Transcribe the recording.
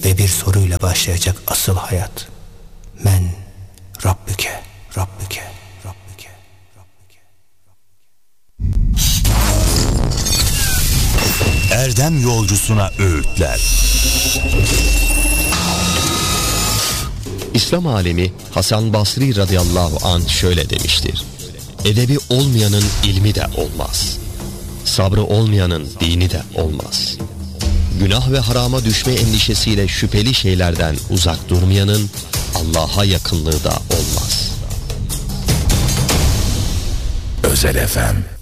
ve bir soruyla başlayacak asıl hayat. Men Rabbüke, Rabbüke, Rabbüke, Rabbüke. Erdem yolcusuna öğütler. İslam alemi Hasan Basri radıyallahu anh şöyle demiştir: edebi olmayanın ilmi de olmaz, sabrı olmayanın dini de olmaz. Günah ve harama düşme endişesiyle şüpheli şeylerden uzak durmayanın Allah'a yakınlığı da olmaz. Özel FM